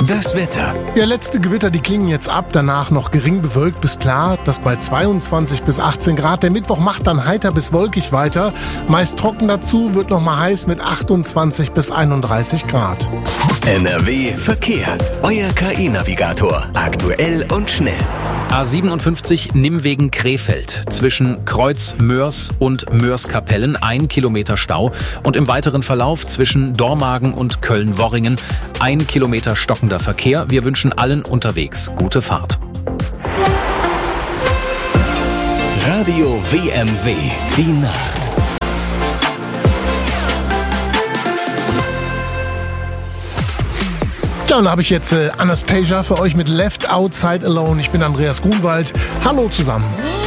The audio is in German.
Das Wetter. Ja, letzte Gewitter, die klingen jetzt ab, danach noch gering bewölkt bis klar, das bei 22 bis 18 Grad. Der Mittwoch macht dann heiter bis wolkig weiter, meist trocken dazu, wird noch mal heiß mit 28 bis 31 Grad. NRW Verkehr. Euer KI-Navigator. Aktuell und schnell. A57 Nimwegen-Krefeld. Zwischen Kreuz Mörs und Mörs-Kapellen 1 Kilometer Stau und im weiteren Verlauf zwischen Dormagen und Köln-Worringen 1 Kilometer stockender Verkehr. Wir wünschen allen unterwegs gute Fahrt. Radio WMW. Die Nacht. Ja, und da habe ich jetzt Anastasia für euch mit Left Outside Alone. Ich bin Andreas Grunwald. Hallo zusammen.